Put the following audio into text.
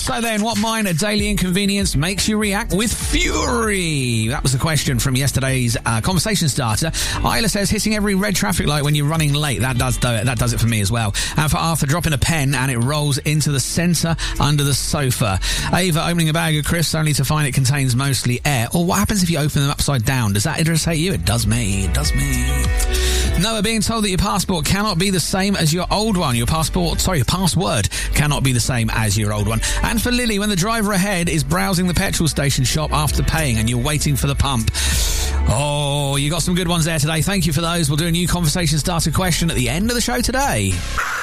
So then, what minor daily inconvenience makes you react with fury? That was the question from yesterday's conversation starter. Isla says hitting every red traffic light when you're running late. That does do it. That does it for me as well. And for Arthur, dropping a pen and it rolls into the centre under the sofa. Ava, opening a bag of crisps only to find it contains mostly air. Or what happens if you open them upside down? Does that irritate you? It does me. It does me. Noah, being told that your passport cannot be the same as your old one. Your password cannot be the same as your old one. And for Lily, when the driver ahead is browsing the petrol station shop after paying and you're waiting for the pump. Oh, you got some good ones there today. Thank you for those. We'll do a new conversation starter question at the end of the show today.